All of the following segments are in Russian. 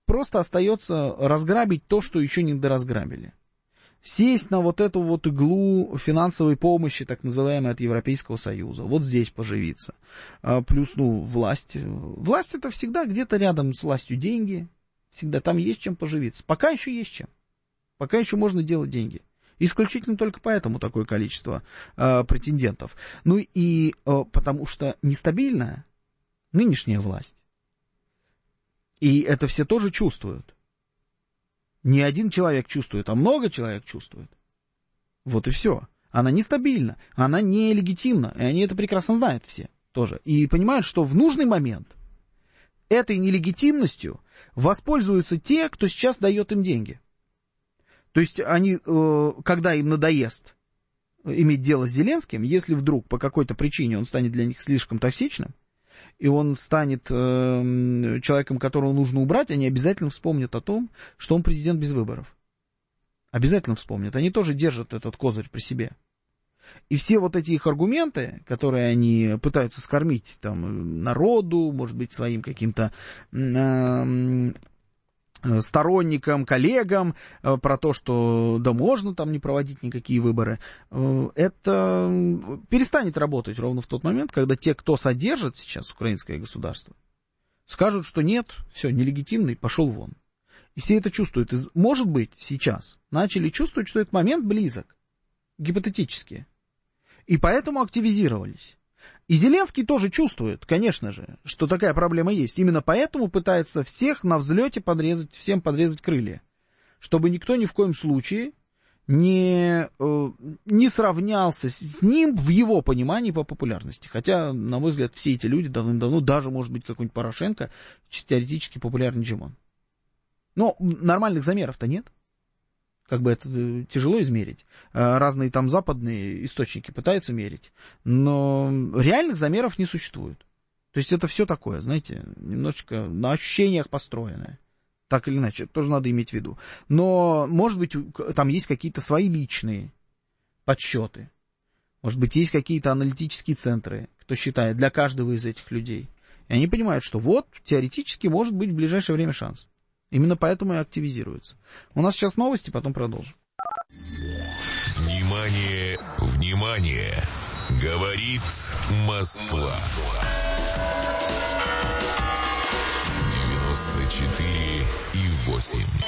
просто остается разграбить то, что еще не доразграбили. Сесть на вот эту вот иглу финансовой помощи, так называемой, от Европейского Союза. Вот здесь поживиться. Плюс, власть. Власть — это всегда где-то рядом с властью деньги. Всегда там есть чем поживиться. Пока еще есть чем. Пока еще можно делать деньги. Исключительно только поэтому такое количество претендентов. Потому что нестабильная нынешняя власть. И это все тоже чувствуют. Не один человек чувствует, а много человек чувствует. Вот и все. Она нестабильна, она нелегитимна. И они это прекрасно знают все тоже. И понимают, что в нужный момент этой нелегитимностью воспользуются те, кто сейчас дает им деньги. То есть они, когда им надоест иметь дело с Зеленским, если вдруг по какой-то причине он станет для них слишком токсичным, и он станет человеком, которого нужно убрать, они обязательно вспомнят о том, что он президент без выборов. Обязательно вспомнят. Они тоже держат этот козырь при себе. И все вот эти их аргументы, которые они пытаются скормить там народу, может быть, своим каким-то сторонникам, коллегам, про то, что да можно там не проводить никакие выборы, это перестанет работать ровно в тот момент, когда те, кто содержит сейчас украинское государство, скажут, что нет, все, нелегитимный, пошел вон. И все это чувствуют. И, может быть, сейчас начали чувствовать, что этот момент близок, гипотетически. И поэтому активизировались. И Зеленский тоже чувствует, конечно же, что такая проблема есть. Именно поэтому пытается всех на взлете всем подрезать крылья. Чтобы никто ни в коем случае не сравнялся с ним в его понимании по популярности. Хотя, на мой взгляд, все эти люди давным-давно, даже, может быть, какой-нибудь Порошенко, теоретически популярнее, чем он. Но нормальных замеров-то нет. Как бы это тяжело измерить. Разные там западные источники пытаются мерить. Но реальных замеров не существует. То есть это все такое, знаете, немножечко на ощущениях построенное. Так или иначе, это тоже надо иметь в виду. Но, может быть, там есть какие-то свои личные подсчеты. Может быть, есть какие-то аналитические центры, кто считает, для каждого из этих людей. И они понимают, что вот, теоретически, может быть в ближайшее время шанс. Именно поэтому и активизируется. У нас сейчас новости, потом продолжим. Внимание, внимание! Говорит Москва. 94,8.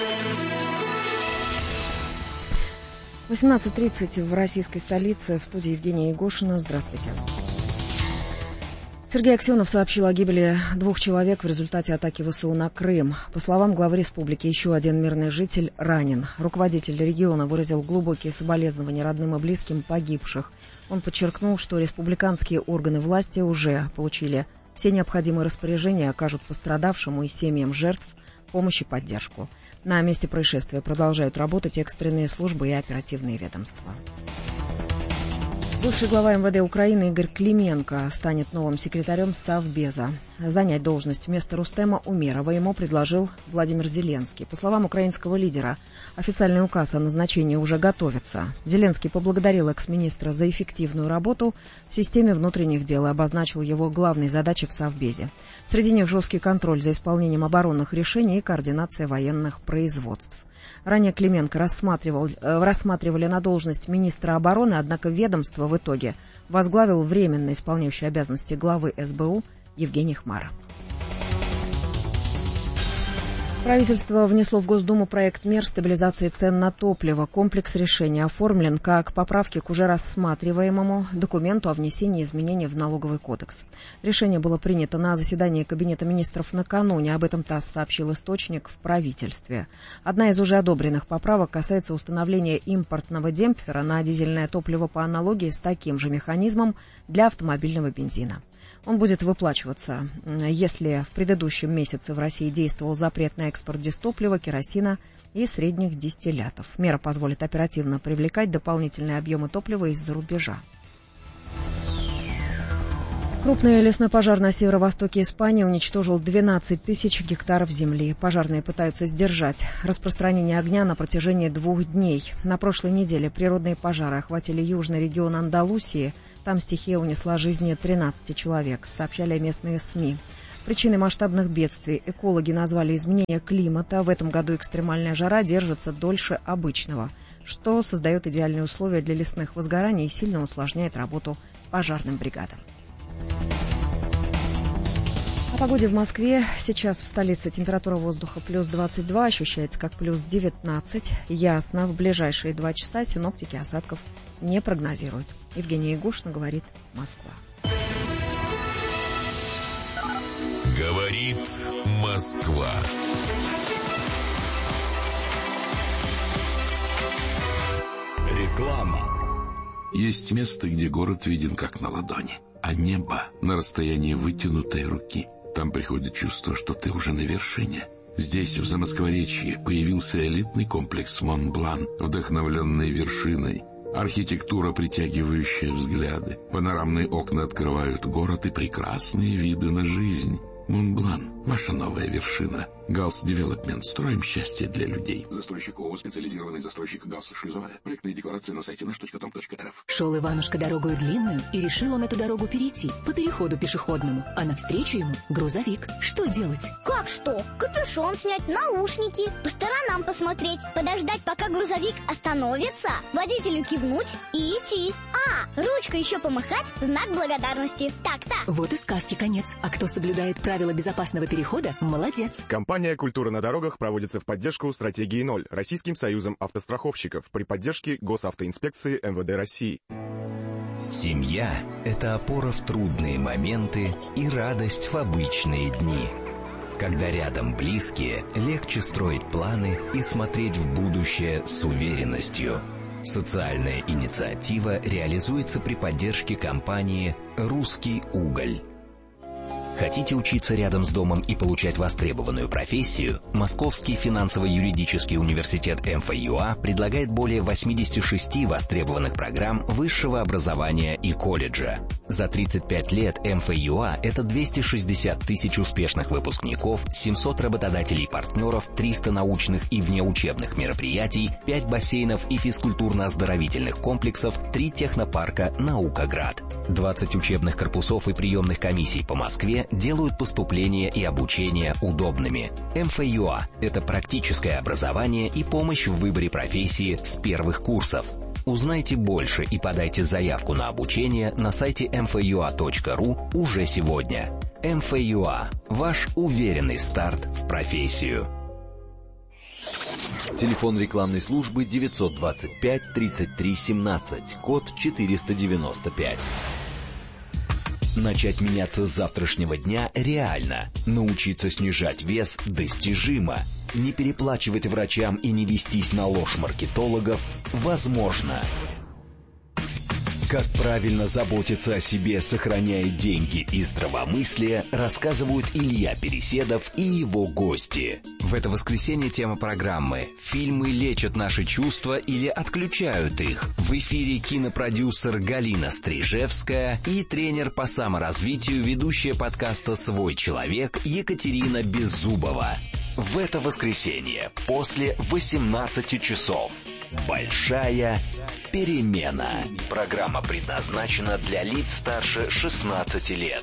18:30 в российской столице. В студии Евгения Егошина. Здравствуйте. Сергей Аксенов сообщил о гибели 2 человек в результате атаки ВСУ на Крым. По словам главы республики, еще один мирный житель ранен. Руководитель региона выразил глубокие соболезнования родным и близким погибших. Он подчеркнул, что республиканские органы власти уже получили все необходимые распоряжения, окажут пострадавшим и семьям жертв помощь и поддержку. На месте происшествия продолжают работать экстренные службы и оперативные ведомства. Бывший глава МВД Украины Игорь Клименко станет новым секретарем Совбеза. Занять должность вместо Рустема Умерова ему предложил Владимир Зеленский. По словам украинского лидера, официальный указ о назначении уже готовится. Зеленский поблагодарил экс-министра за эффективную работу в системе внутренних дел и обозначил его главные задачи в Совбезе. Среди них жесткий контроль за исполнением оборонных решений и координация военных производств. Ранее Клименко рассматривали на должность министра обороны, однако ведомство в итоге возглавил временно исполняющий обязанности главы СБУ Евгений Хмара. Правительство внесло в Госдуму проект мер стабилизации цен на топливо. Комплекс решений оформлен как поправки к уже рассматриваемому документу о внесении изменений в налоговый кодекс. Решение было принято на заседании Кабинета министров накануне. Об этом ТАСС сообщил источник в правительстве. Одна из уже одобренных поправок касается установления импортного демпфера на дизельное топливо по аналогии с таким же механизмом для автомобильного бензина. Он будет выплачиваться, если в предыдущем месяце в России действовал запрет на экспорт дистоплива, керосина и средних дистиллятов. Мера позволит оперативно привлекать дополнительные объемы топлива из-за рубежа. Крупный лесной пожар на северо-востоке Испании уничтожил 12 тысяч гектаров земли. Пожарные пытаются сдержать распространение огня на протяжении 2 дней. На прошлой неделе природные пожары охватили южный регион Андалусии. Там стихия унесла жизни 13 человек, сообщали местные СМИ. Причиной масштабных бедствий экологи назвали изменение климата. В этом году экстремальная жара держится дольше обычного, что создает идеальные условия для лесных возгораний и сильно усложняет работу пожарным бригадам. О погоде в Москве. Сейчас в столице температура воздуха плюс 22, ощущается как плюс 19. Ясно. В ближайшие 2 часа синоптики осадков не прогнозируют. Евгения Ягушина, говорит Москва. Говорит Москва. Реклама. Есть место, где город виден как на ладони, а небо на расстоянии вытянутой руки. Там приходит чувство, что ты уже на вершине. Здесь, в Замоскворечье, появился элитный комплекс Монблан, вдохновленный вершиной. Архитектура, притягивающая взгляды. Панорамные окна открывают город и прекрасные виды на жизнь. Монблан – ваша новая вершина. Галс Девелопмент. Строим счастье для людей. Застройщик ООО «Специализированный застройщик Галс Шлюзовая». Проектные декларации на сайте nаш.com.рф. Шел Иванушка дорогою длинную, и решил он эту дорогу перейти по переходу пешеходному. А навстречу ему грузовик. Что делать? Как что? Капюшон снять, наушники, по сторонам посмотреть, подождать, пока грузовик остановится, водителю кивнуть и идти. Ручкой еще помахать в знак благодарности. Так-то. Вот и сказки конец. А кто соблюдает правила безопасного перехода, молодец. Компания «Культура на дорогах» проводится в поддержку стратегии 0 Российским союзом автостраховщиков при поддержке Госавтоинспекции МВД России. Семья – это опора в трудные моменты и радость в обычные дни. Когда рядом близкие, легче строить планы и смотреть в будущее с уверенностью. Социальная инициатива реализуется при поддержке компании «Русский уголь». Хотите учиться рядом с домом и получать востребованную профессию? Московский финансово-юридический университет МФЮА предлагает более 86 востребованных программ высшего образования и колледжа. За 35 лет МФЮА – это 260 тысяч успешных выпускников, 700 работодателей-партнеров, 300 научных и внеучебных мероприятий, 5 бассейнов и физкультурно-оздоровительных комплексов, 3 технопарка «Наукоград». 20 учебных корпусов и приемных комиссий по Москве делают поступление и обучение удобными. МФЮА – это практическое образование и помощь в выборе профессии с первых курсов. Узнайте больше и подайте заявку на обучение на сайте mfua.ru уже сегодня. МФЮА – ваш уверенный старт в профессию. Телефон рекламной службы 925 33 17, код 495. Начать меняться с завтрашнего дня реально. Научиться снижать вес достижимо. Не переплачивать врачам и не вестись на ложь маркетологов возможно. Как правильно заботиться о себе, сохраняя деньги и здравомыслие, рассказывают Илья Переседов и его гости. В это воскресенье тема программы «Фильмы лечат наши чувства или отключают их». В эфире кинопродюсер Галина Стрижевская и тренер по саморазвитию, ведущая подкаста «Свой человек» Екатерина Беззубова. В это воскресенье после 18 часов. Большая перемена. Программа предназначена для лиц старше 16 лет.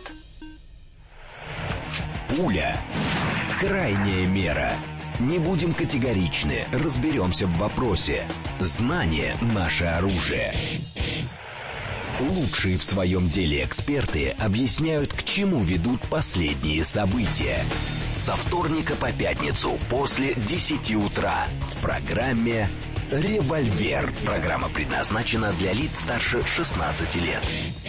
Пуля. Крайняя мера. Не будем категоричны, разберемся в вопросе. Знание – наше оружие. Лучшие в своем деле эксперты объясняют, к чему ведут последние события. Со вторника по пятницу после 10 утра в программе «Револьвер». Программа предназначена для лиц старше 16 лет.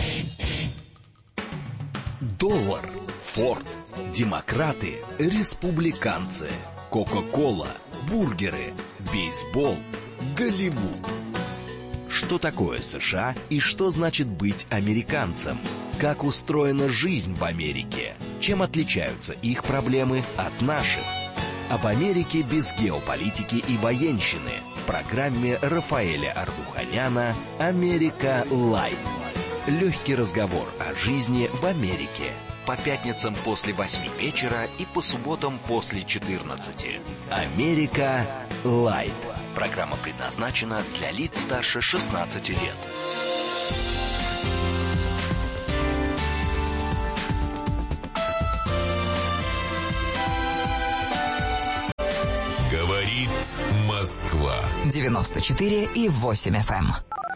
Доллар, Форд, демократы, республиканцы, Кока-кола, бургеры, бейсбол, Голливуд. Что такое США и что значит быть американцем? Как устроена жизнь в Америке? Чем отличаются их проблемы от наших? Об Америке без геополитики и военщины в программе Рафаэля Ардуханяна «Америка Лайт». Легкий разговор о жизни в Америке. По пятницам после 8 вечера и по субботам после 14. «Америка Лайт». Программа предназначена для лиц старше 16 лет. Москва. 94,8 FM.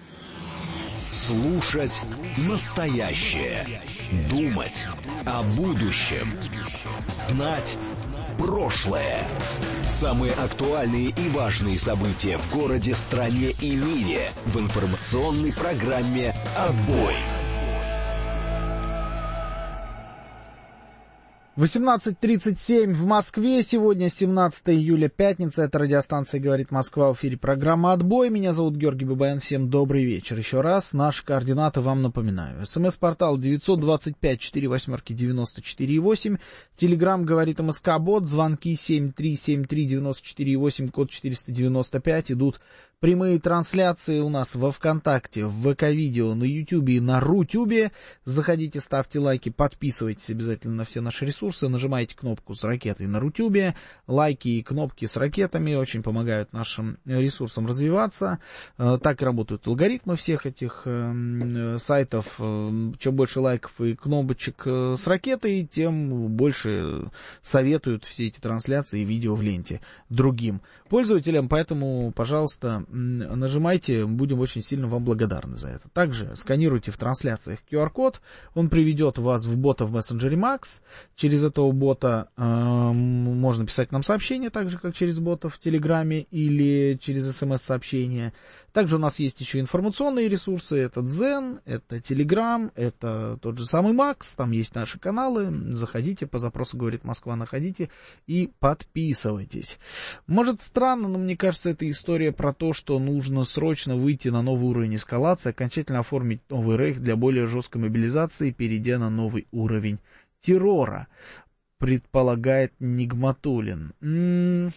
Слушать настоящее. Думать о будущем. Знать прошлое. Самые актуальные и важные события в городе, стране и мире в информационной программе «Отбой». 18:37 в Москве. Сегодня 17 июля, пятница. Это радиостанция «Говорит Москва». В эфире программа «Отбой». Меня зовут Георгий Бабаян. Всем добрый вечер. Еще раз наши координаты вам напоминаю. СМС-портал 925-48-94-8. Телеграм «Говорит МСК-бот». Звонки 7373-94-8, код 495. Идут прямые трансляции у нас во ВКонтакте, в ВК-видео, на Ютубе и на Рутюбе. Заходите, ставьте лайки, подписывайтесь обязательно на все наши ресурсы. Нажимайте кнопку с ракетой на Рутюбе. Лайки и кнопки с ракетами очень помогают нашим ресурсам развиваться. Так и работают алгоритмы всех этих сайтов. Чем больше лайков и кнопочек с ракетой, тем больше советуют все эти трансляции и видео в ленте другим пользователям. Поэтому, пожалуйста, нажимайте, будем очень сильно вам благодарны за это. Также сканируйте в трансляциях QR-код, он приведет вас в бота в мессенджере Max. Через этого бота можно писать нам сообщения, так же, как через бота в Телеграме или через СМС-сообщения. Также у нас есть еще информационные ресурсы, это Дзен, это Телеграм, это тот же самый Max, там есть наши каналы, заходите, по запросу «Говорит Москва» находите и подписывайтесь. Может странно, но мне кажется, это история про то, что нужно срочно выйти на новый уровень эскалации, окончательно оформить новый рейх для более жесткой мобилизации, перейдя на новый уровень террора, предполагает Нигматуллин.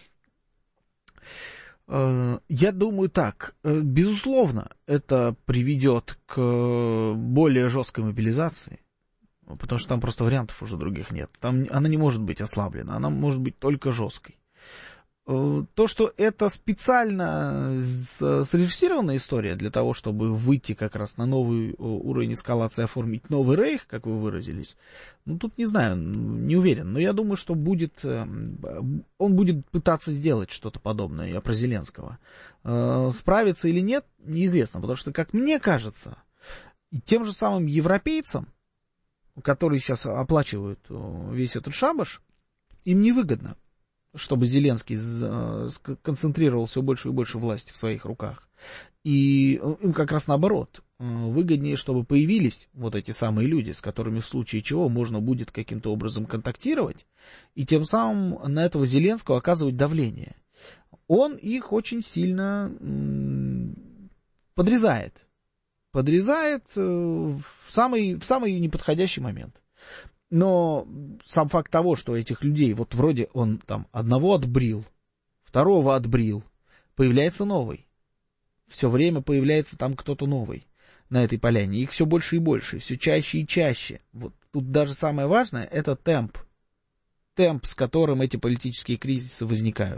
Я думаю так, безусловно, это приведет к более жесткой мобилизации, потому что там просто вариантов уже других нет. Там она не может быть ослаблена, она может быть только жесткой. То, что это специально срежиссированная история для того, чтобы выйти как раз на новый уровень эскалации, оформить новый рейх, как вы выразились, ну, тут не знаю, не уверен, но я думаю, что он будет пытаться сделать что-то подобное, я про Зеленского. Справится или нет, неизвестно, потому что, как мне кажется, тем же самым европейцам, которые сейчас оплачивают весь этот шабаш, им невыгодно, чтобы Зеленский концентрировал все больше и больше власти в своих руках. И им как раз наоборот. Выгоднее, чтобы появились вот эти самые люди, с которыми в случае чего можно будет каким-то образом контактировать, и тем самым на этого Зеленского оказывать давление. Он их очень сильно подрезает. Подрезает в самый неподходящий момент. Но сам факт того, что этих людей, вот вроде он там одного отбрил, второго отбрил, появляется новый. Все время появляется там кто-то новый на этой поляне. Их все больше и больше, все чаще и чаще. Вот тут даже самое важное — это темп. Темп, с которым эти политические кризисы возникают.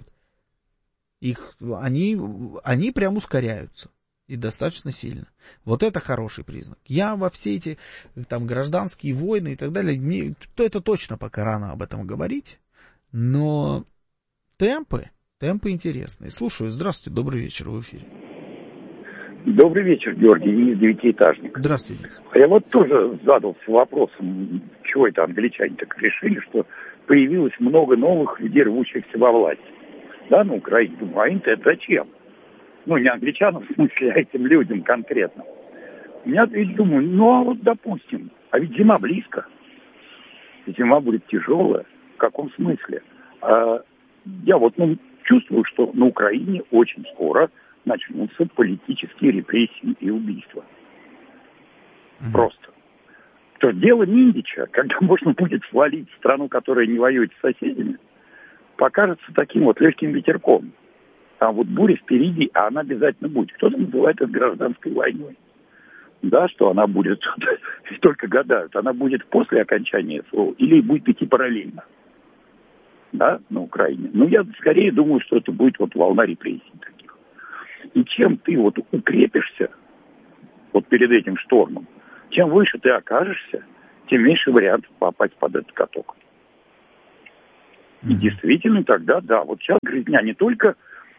Они прям ускоряются. И достаточно сильно. Вот это хороший признак. Я во все эти там гражданские войны и так далее, это точно пока рано об этом говорить, но темпы интересные. Слушаю, здравствуйте, добрый вечер, в эфире. Добрый вечер, Георгий, Денис, девятиэтажник. Здравствуйте, Денис. Я вот тоже задался вопросом, чего это англичане так решили, что появилось много новых людей, рвущихся во власть. Да, на Украине. Думаю, а им-то это зачем? Ну, не англичанам, в смысле, а этим людям конкретно. Я ведь думаю, а вот допустим, а ведь зима близко. Зима будет тяжелая. В каком смысле? Я вот чувствую, что на Украине очень скоро начнутся политические репрессии и убийства. Просто. То дело Миндича, когда можно будет свалить страну, которая не воюет с соседями, покажется таким вот легким ветерком. А вот буря впереди, а она обязательно будет. Кто-то называет это гражданской войной. Да, что она будет, только гадают, она будет после окончания СВО или будет идти параллельно. Да, на Украине. Я скорее думаю, что это будет вот волна репрессий таких. И чем ты вот укрепишься вот перед этим штормом, чем выше ты окажешься, тем меньше вариантов попасть под этот каток. И действительно тогда, да, вот сейчас грязня не только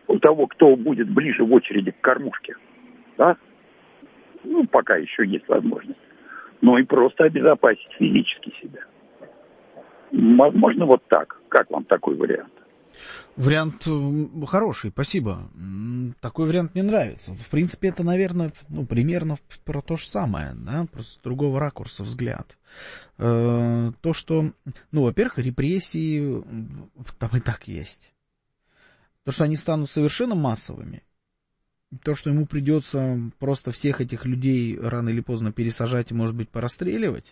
у того, кто будет ближе в очереди к кормушке, да, ну, пока еще есть возможность, но и просто обезопасить физически себя. Возможно, вот так. Как вам такой вариант? Вариант хороший, спасибо. Такой вариант мне нравится. В принципе, это, наверное, примерно про то же самое, да, просто с другого ракурса взгляд. То, что, во-первых, репрессии там и так есть. То, что они станут совершенно массовыми, то, что ему придется просто всех этих людей рано или поздно пересажать и, может быть, порастреливать,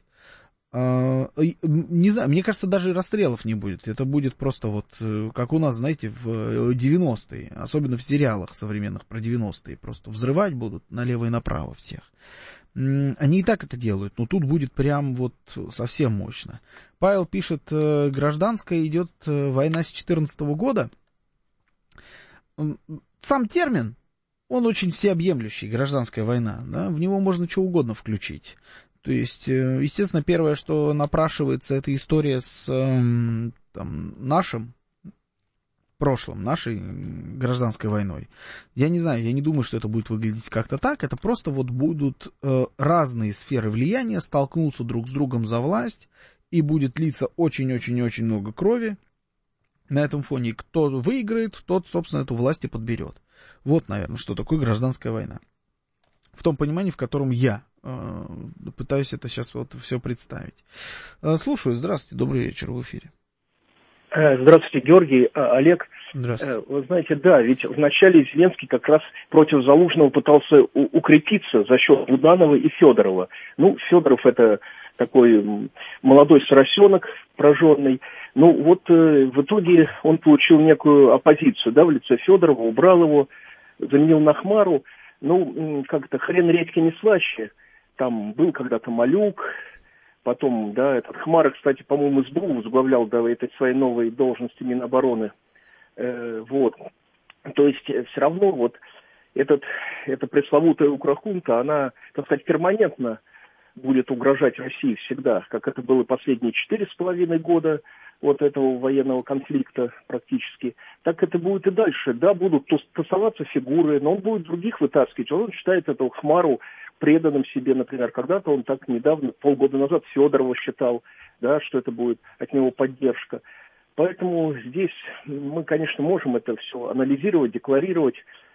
не знаю, мне кажется, даже расстрелов не будет. Это будет просто вот, как у нас, знаете, в 90-е, особенно в сериалах современных про 90-е, просто взрывать будут налево и направо всех. Они и так это делают, но тут будет прям вот совсем мощно. Павел пишет, гражданская идет война с 2014 года. Сам термин, он очень всеобъемлющий, гражданская война, да, в него можно что угодно включить. То есть, естественно, первое, что напрашивается, это история с нашим прошлым, нашей гражданской войной. Я не знаю, я не думаю, что это будет выглядеть как-то так. Это просто вот будут разные сферы влияния столкнуться друг с другом за власть, и будет литься очень-очень-очень много крови. На этом фоне кто выиграет, тот, собственно, эту власть и подберет. Вот, наверное, что такое гражданская война. В том понимании, в котором я пытаюсь это сейчас вот все представить. Слушаю, здравствуйте, добрый вечер, в эфире. Здравствуйте, Георгий, Олег. Здравствуйте. Вы знаете, да, ведь вначале Зеленский как раз против Залужного пытался укрепиться за счет Буданова и Федорова. Ну, Федоров это такой молодой соросенок прожженный. Ну, вот в итоге он получил некую оппозицию, да, в лице Федорова, убрал его, заменил на Хмару. Ну, как-то хрен редьки не слаще. Там был когда-то Малюк, потом, да, этот Хмара, кстати, по-моему, СБУ возглавлял до этой своей новой должности Минобороны. Вот. То есть все равно вот эта пресловутая Укрхунта, она, так сказать, перманентно будет угрожать России всегда, как это было последние 4,5 года вот этого военного конфликта практически. Так это будет и дальше. Да, будут тусоваться фигуры, но он будет других вытаскивать. Он считает этого Хмару преданным себе, например, когда-то он так недавно, полгода назад Федорова считал, да, что это будет от него поддержка. Поэтому здесь мы, конечно, можем это все анализировать, декларировать,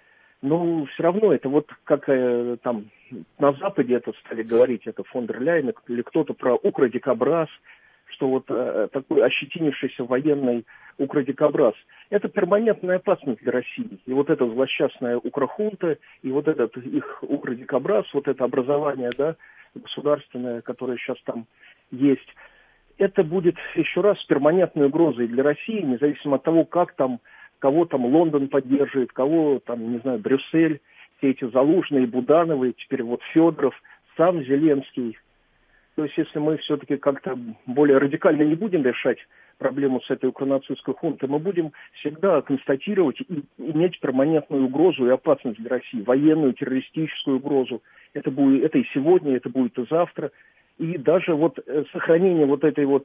но все равно это вот как там на Западе это стали говорить, это фон дер Ляйен или кто-то про укродикобраз, что вот такой ощетинившийся военный укродикобраз. Это перманентная опасность для России. И вот эта злосчастная Укрхунта, и вот этот их укродикобраз, вот это образование, да, государственное, которое сейчас там есть, это будет еще раз перманентной угрозой для России, независимо от того, как там, кого там Лондон поддерживает, кого там, не знаю, Брюссель, все эти Залужные, Будановы, теперь вот Федоров, сам Зеленский. То есть, если мы все-таки как-то более радикально не будем решать проблему с этой укронацистской хунтой, мы будем всегда констатировать и иметь перманентную угрозу и опасность для России, военную, террористическую угрозу. Это и сегодня, это будет и завтра. И даже вот сохранение вот этой вот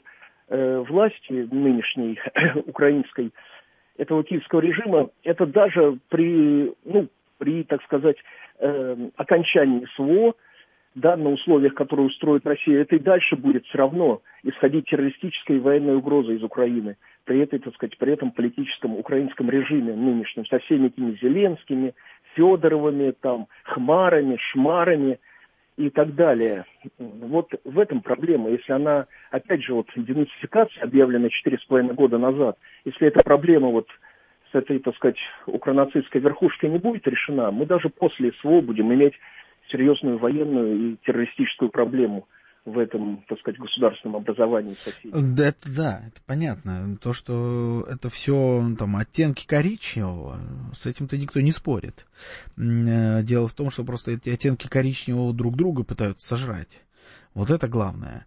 власти нынешней, украинской, этого киевского режима, это даже при, так сказать, окончании СВО, да, на условиях, которые устроит Россия, это и дальше будет все равно исходить террористическая и военная угроза из Украины. При этом политическом украинском режиме нынешнем, со всеми этими Зеленскими, Федоровыми, там, Хмарами, Шмарами и так далее. Вот в этом проблема. Если она, опять же, вот денацификация, объявлена 4,5 года назад, если эта проблема вот с этой, так сказать, укронацистской верхушкой не будет решена, мы даже после СВО будем иметь серьезную военную и террористическую проблему в этом, так сказать, государственном образовании соседей. Это понятно. То, что это все там оттенки коричневого, с этим-то никто не спорит. Дело в том, что просто эти оттенки коричневого друг друга пытаются сожрать. Вот это главное.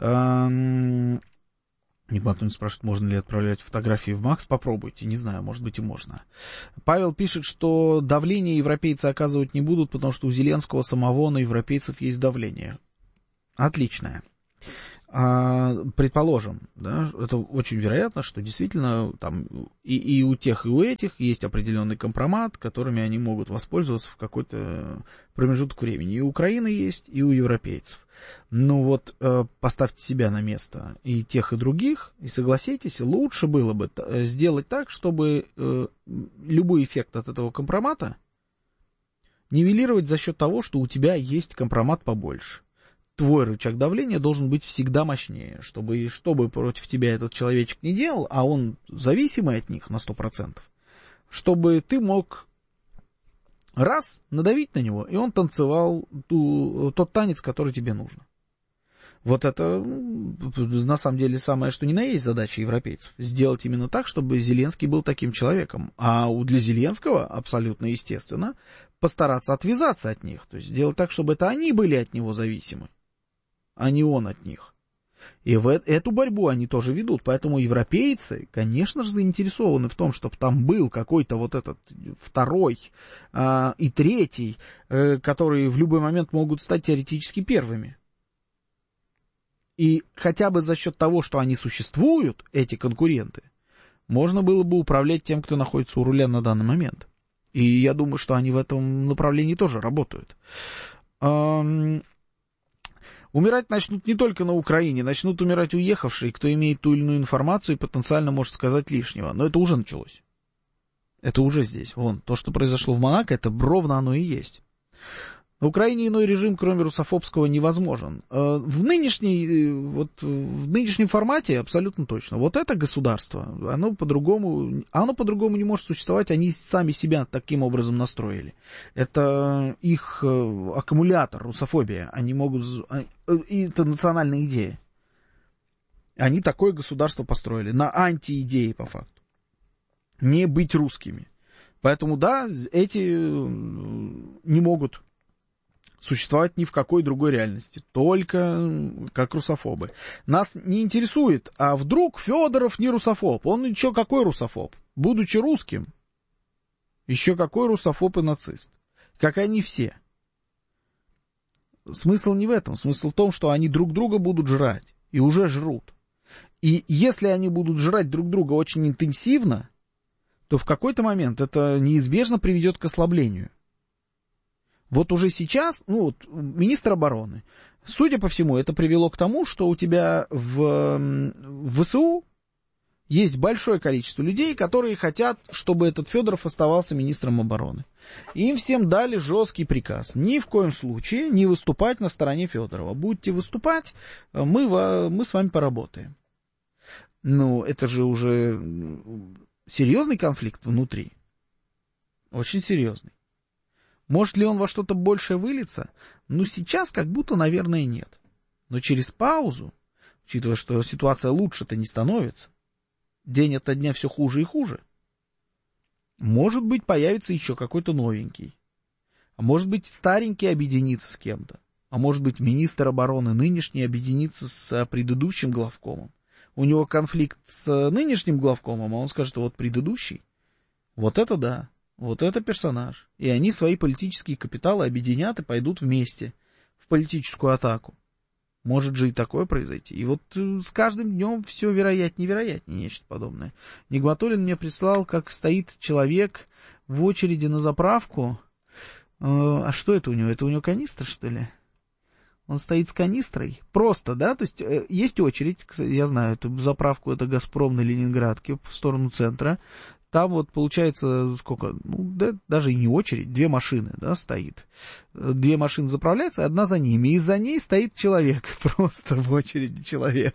Никто спрашивает, можно ли отправлять фотографии в МАКС. Попробуйте, не знаю, может быть и можно. Павел пишет, что давление европейцы оказывать не будут, потому что у Зеленского самого на европейцев есть давление. Отличное. Предположим, да, это очень вероятно, что действительно там и у тех, и у этих есть определенный компромат, которыми они могут воспользоваться в какой-то промежуток времени. И у Украины есть, и у европейцев. Ну вот поставьте себя на место и тех, и других, и согласитесь, лучше было бы сделать так, чтобы любой эффект от этого компромата нивелировать за счет того, что у тебя есть компромат побольше. Твой рычаг давления должен быть всегда мощнее, чтобы против тебя этот человечек не делал, а он зависимый от них на 100%, чтобы ты мог раз надавить на него, и он танцевал тот танец, который тебе нужно. Вот это, на самом деле, самое что ни на есть задача европейцев. Сделать именно так, чтобы Зеленский был таким человеком. А для Зеленского, абсолютно естественно, постараться отвязаться от них. То есть сделать так, чтобы это они были от него зависимы, а не он от них. И в эту борьбу они тоже ведут. Поэтому европейцы, конечно же, заинтересованы в том, чтобы там был какой-то вот этот второй и третий, которые в любой момент могут стать теоретически первыми. И хотя бы за счет того, что они существуют, эти конкуренты, можно было бы управлять тем, кто находится у руля на данный момент. И я думаю, что они в этом направлении тоже работают. Умирать начнут не только на Украине, начнут умирать уехавшие, кто имеет ту или иную информацию и потенциально может сказать лишнего. Но это уже началось. Это уже здесь. Вон, то, что произошло в Монако, это ровно оно и есть. На Украине иной режим, кроме русофобского, невозможен. В нынешнем формате абсолютно точно. Вот это государство, оно по-другому не может существовать, они сами себя таким образом настроили. Это их аккумулятор, русофобия. Они могут... Это национальная идея. Они такое государство построили на антиидее, по факту. Не быть русскими. Поэтому, да, эти не могут существовать ни в какой другой реальности, только как русофобы. Нас не интересует, а вдруг Федоров не русофоб? Он еще какой русофоб? Будучи русским, еще какой русофоб и нацист? Как они все. Смысл не в этом. Смысл в том, что они друг друга будут жрать. И уже жрут. И если они будут жрать друг друга очень интенсивно, то в какой-то момент это неизбежно приведет к ослаблению. Вот уже сейчас, министр обороны, судя по всему, это привело к тому, что у тебя в ВСУ есть большое количество людей, которые хотят, чтобы этот Федоров оставался министром обороны. Им всем дали жесткий приказ. Ни в коем случае не выступать на стороне Федорова. Будете выступать, мы с вами поработаем. Это же уже серьезный конфликт внутри. Очень серьезный. Может ли он во что-то большее вылиться? Сейчас как будто, наверное, нет. Но через паузу, учитывая, что ситуация лучше-то не становится, день ото дня все хуже и хуже, может быть, появится еще какой-то новенький. А может быть, старенький объединится с кем-то. А может быть, министр обороны нынешний объединится с предыдущим главкомом. У него конфликт с нынешним главкомом, а он скажет, вот предыдущий. Вот это да. Вот это персонаж. И они свои политические капиталы объединят и пойдут вместе в политическую атаку. Может же и такое произойти. И вот с каждым днем все вероятнее нечто подобное. Нигматуллин мне прислал, как стоит человек в очереди на заправку. А что это у него? Это у него канистра, что ли? Он стоит с канистрой. Просто, да? То есть есть очередь, я знаю, эту заправку, это «Газпром» на Ленинградке в сторону центра. Там вот получается сколько, даже и не очередь, 2 машины, да, стоит. 2 машины заправляются, одна за ними, и за ней стоит человек, просто в очереди человек.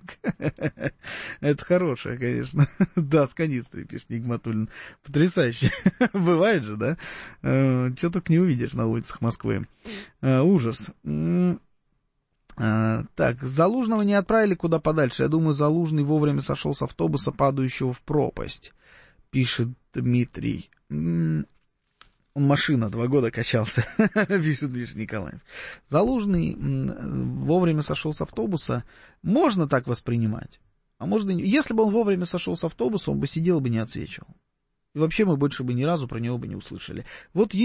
Это хорошее, конечно. Да, с канистрой, пишет Нигматуллин. Потрясающе. Бывает же, да? Что только не увидишь на улицах Москвы. Ужас. Так, Залужного не отправили куда подальше. Я думаю, Залужный вовремя сошел с автобуса, падающего в пропасть. Пишет Дмитрий. Он машина 2 года качался, пишет Николаев. Залужный вовремя сошел с автобуса. Можно так воспринимать. А можно и не. Если бы он вовремя сошел с автобуса, он бы сидел, бы не отсвечивал. И вообще мы больше бы ни разу про него бы не услышали. Вот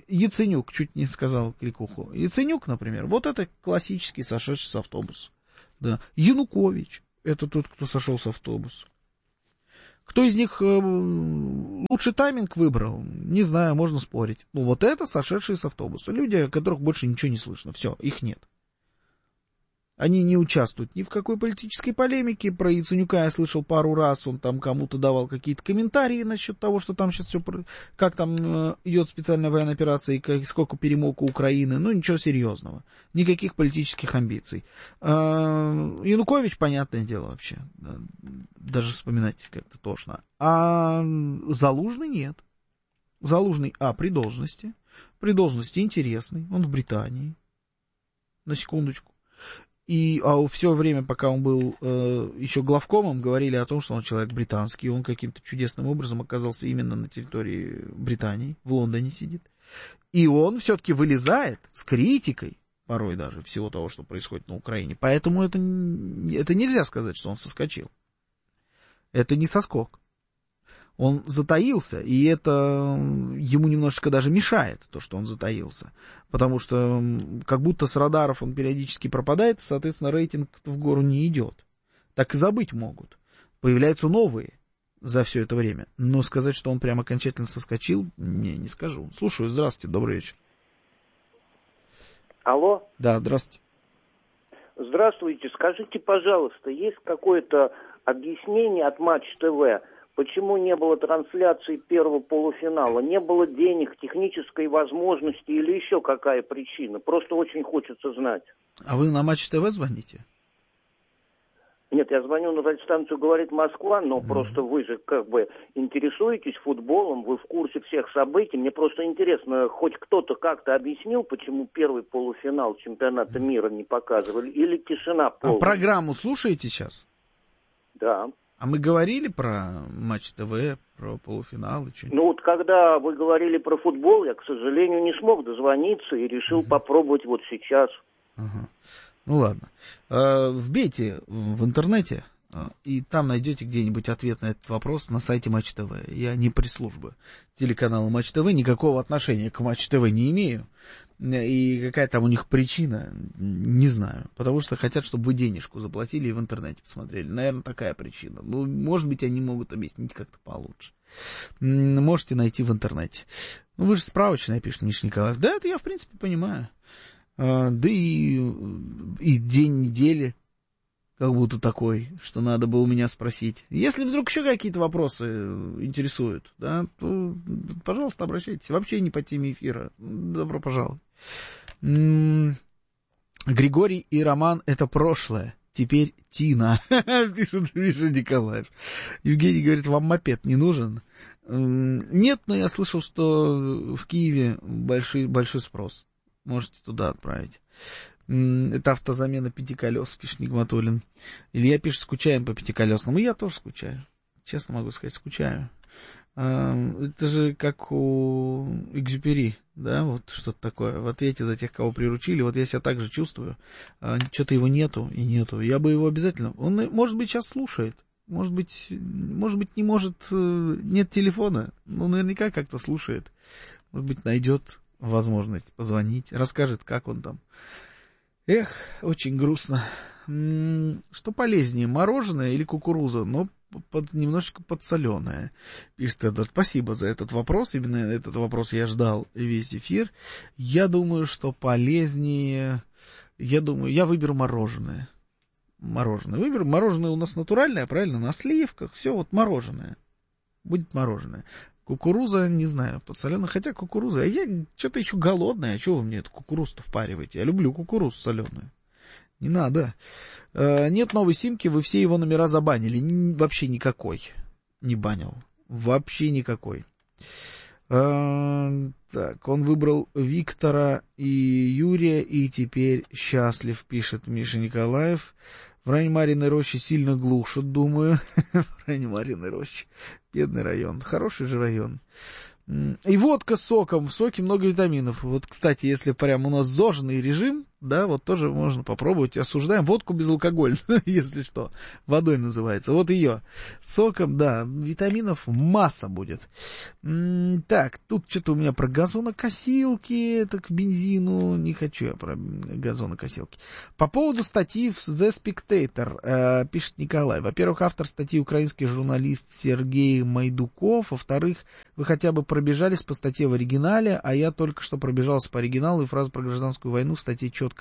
Яценюк, чуть не сказал Кликуху. Яценюк, например, вот это классический сошедший с автобуса. Да. Янукович, это тот, кто сошел с автобуса. Кто из них лучший тайминг выбрал, не знаю, можно спорить. Ну, вот это сошедшие с автобуса. Люди, о которых больше ничего не слышно. Все, их нет. Они не участвуют ни в какой политической полемике. Про Яценюка я слышал пару раз, он там кому-то давал какие-то комментарии насчет того, что там сейчас все, как там идет специальная военная операция и сколько перемог у Украины. Ну, ничего серьезного. Никаких политических амбиций. Янукович, понятное дело вообще. Даже вспоминать как-то тошно. А Залужный нет. Залужный, при должности. При должности интересный. Он в Британии. На секундочку. И все время, пока он был еще главкомом, говорили о том, что он человек британский. Он каким-то чудесным образом оказался именно на территории Британии, в Лондоне сидит. И он все-таки вылезает с критикой, порой даже, всего того, что происходит на Украине. Поэтому это нельзя сказать, что он соскочил. Это не соскок. Он затаился, и это ему немножечко даже мешает, то, что он затаился. Потому что как будто с радаров он периодически пропадает, и, соответственно, рейтинг в гору не идет. Так и забыть могут. Появляются новые за все это время. Но сказать, что он прям окончательно соскочил, не скажу. Слушаю, здравствуйте, добрый вечер. Алло? Да, здравствуйте. Здравствуйте, скажите, пожалуйста, есть какое-то объяснение от Матч ТВ, почему не было трансляции первого полуфинала? Не было денег, технической возможности или еще какая причина? Просто очень хочется знать. А вы на Матч ТВ звоните? Нет, я звоню на радиостанцию «Говорит Москва», но просто вы же как бы интересуетесь футболом, вы в курсе всех событий. Мне просто интересно, хоть кто-то как-то объяснил, почему первый полуфинал чемпионата мира не показывали, или тишина полная? А программу слушаете сейчас? Да. А мы говорили про Матч ТВ, про полуфиналы? Ну вот когда вы говорили про футбол, я, к сожалению, не смог дозвониться и решил попробовать вот сейчас. Ну ладно. Вбейте в интернете, и там найдете где-нибудь ответ на этот вопрос на сайте Матч ТВ. Я не пресс-служба телеканала Матч ТВ, никакого отношения к Матч ТВ не имею. И какая там у них причина, не знаю. Потому что хотят, чтобы вы денежку заплатили и в интернете посмотрели. Наверное, такая причина. Ну, может быть, они могут объяснить как-то получше. Можете найти в интернете. Ну, вы же справочная, пишет Миша Николаев. Да, это я, в принципе, понимаю. Да и день недели как будто такой, что надо было у меня спросить. Если вдруг еще какие-то вопросы интересуют, да, то, пожалуйста, обращайтесь. Вообще не по теме эфира. Добро пожаловать. Григорий и Роман — это прошлое. Теперь Тина, пишет Миша Николаев. Евгений говорит, вам мопед не нужен? Нет, но я слышал, что в Киеве большой спрос. Можете туда отправить. Это автозамена 5 колес, пишет Нигматуллин. Илья пишет, скучаем по 5-колесному. И я тоже скучаю. Честно могу сказать, скучаю. Это же как у Экзюпери, да, вот что-то такое. В ответе за тех, кого приручили, вот я себя так же чувствую. Что-то его нету и нету. Я бы его обязательно... Он, может быть, сейчас слушает. Может быть, не может... Нет телефона. Но наверняка как-то слушает. Может быть, найдет возможность позвонить, расскажет, как он там. Эх, очень грустно. Что полезнее, мороженое или кукуруза? Но немножечко подсоленое. Пишет Эдвард. Спасибо за этот вопрос. Именно этот вопрос я ждал весь эфир. Я думаю, что полезнее... Я выберу мороженое. Выберу мороженое у нас натуральное, правильно, на сливках. Все вот мороженое. Будет мороженое. Кукуруза, не знаю, подсоленая. Хотя кукуруза, я что-то еще голодная. А что вы мне эту кукурузу-то впариваете? Я люблю кукурузу соленую. Не надо. Нет новой симки, вы все его номера забанили. Вообще никакой. Не банил. Вообще никакой. Так, он выбрал Виктора и Юрия, и теперь счастлив, пишет Миша Николаев. В Ране-Марьиной роще сильно глушат, думаю. В Ране-Марьиной роще. Бедный район. Хороший же район. И водка с соком. В соке много витаминов. Вот, кстати, если прям у нас зожный режим, да, вот тоже можно попробовать. Осуждаем водку безалкогольную, если что, водой называется. Вот ее соком, да, витаминов масса будет. Так, тут что-то у меня про газонокосилки, это к бензину, не хочу я про газонокосилки. По поводу статьи в The Spectator, пишет Николай. Во-первых, автор статьи украинский журналист Сергей Майдуков. Во-вторых, вы хотя бы пробежались по статье в оригинале, а я только что пробежался по оригиналу, и фраза про гражданскую войну в статье четко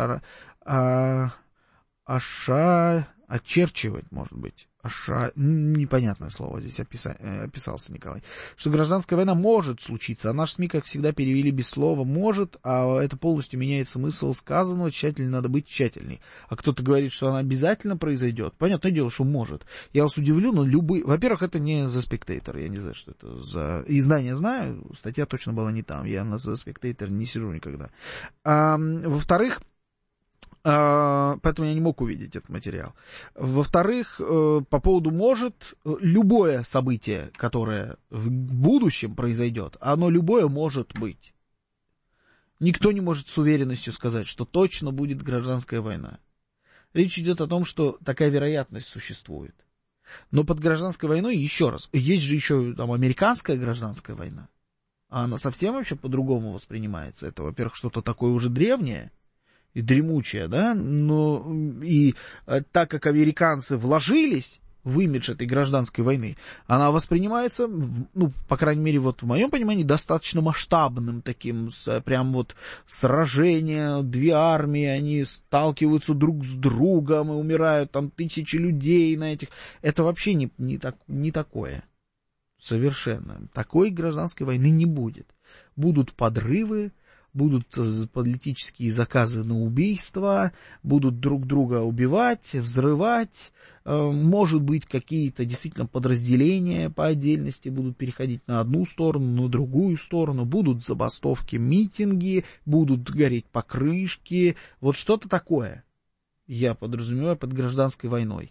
очерчивать, может быть. Непонятное слово здесь описался Николай. Что гражданская война может случиться, а наши СМИ, как всегда, перевели без слова «может», а это полностью меняет смысл сказанного, тщательно надо быть тщательней. А кто-то говорит, что она обязательно произойдет. Понятное дело, что может. Я вас удивлю, но Во-первых, это не The Spectator, я не знаю, что это за... Издание знаю, статья точно была не там, я на The Spectator не сижу никогда. Во-вторых, поэтому я не мог увидеть этот материал. Во-вторых, по поводу «может», любое событие, которое в будущем произойдет, оно любое может быть. Никто не может с уверенностью сказать, что точно будет гражданская война. Речь идет о том, что такая вероятность существует. Но под гражданской войной, еще раз, есть же еще там американская гражданская война. А она совсем вообще по-другому воспринимается. Это, во-первых, что-то такое уже древнее и дремучая, да, но и так как американцы вложились в имидж этой гражданской войны, она воспринимается, ну, по крайней мере, вот в моем понимании, достаточно масштабным таким, прям вот сражение, две армии, они сталкиваются друг с другом и умирают там тысячи людей на этих. Это вообще не такое. Совершенно. Такой гражданской войны не будет. Будут подрывы, будут политические заказы на убийства, будут друг друга убивать, взрывать, может быть, какие-то действительно подразделения по отдельности будут переходить на одну сторону, на другую сторону, будут забастовки, митинги, будут гореть покрышки, вот что-то такое, я подразумеваю под гражданской войной,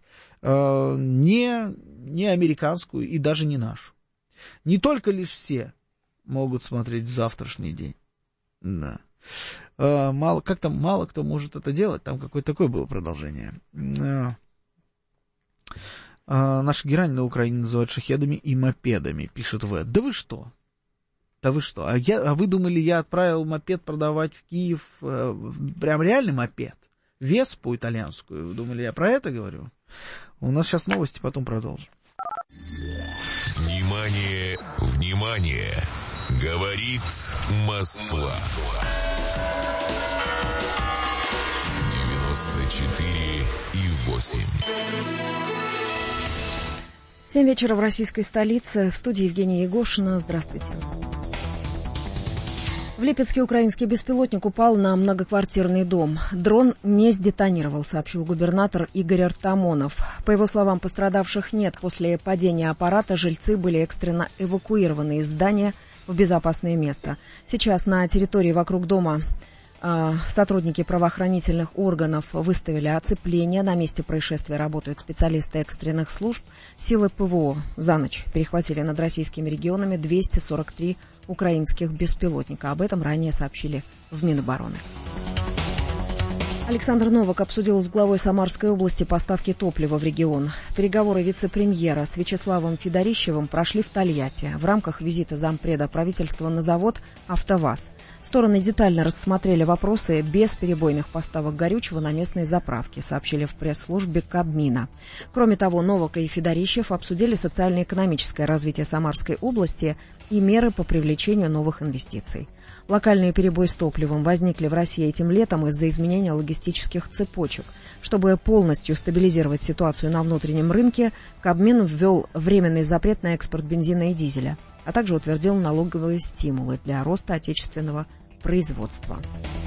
не американскую и даже не нашу. Не только лишь все могут смотреть в завтрашний день. Да. Мало кто может это делать. Там какое-то такое было продолжение. Наши герани на Украине называют шахедами и мопедами, пишет В. Да вы что? А вы думали, я отправил мопед продавать в Киев, прям реальный мопед? Веспу итальянскую? Вы думали, я про это говорю? У нас сейчас новости, потом продолжим. Внимание, внимание! Говорит Москва. 94,8. 7 вечера в российской столице. В студии Евгения Егошина. Здравствуйте. В Липецке украинский беспилотник упал на многоквартирный дом. Дрон не сдетонировал, сообщил губернатор Игорь Артамонов. По его словам, пострадавших нет. После падения аппарата жильцы были экстренно эвакуированы из здания в безопасное место. Сейчас на территории вокруг дома сотрудники правоохранительных органов выставили оцепление. На месте происшествия работают специалисты экстренных служб. Силы ПВО за ночь перехватили над российскими регионами 243 украинских беспилотника. Об этом ранее сообщили в Минобороны. Александр Новак обсудил с главой Самарской области поставки топлива в регион. Переговоры вице-премьера с Вячеславом Федорищевым прошли в Тольятти в рамках визита зампреда правительства на завод «АвтоВАЗ». Стороны детально рассмотрели вопросы бесперебойных поставок горючего на местные заправки, сообщили в пресс-службе Кабмина. Кроме того, Новак и Федорищев обсудили социально-экономическое развитие Самарской области и меры по привлечению новых инвестиций. Локальные перебои с топливом возникли в России этим летом из-за изменения логистических цепочек. Чтобы полностью стабилизировать ситуацию на внутреннем рынке, Кабмин ввел временный запрет на экспорт бензина и дизеля, а также утвердил налоговые стимулы для роста отечественного производства.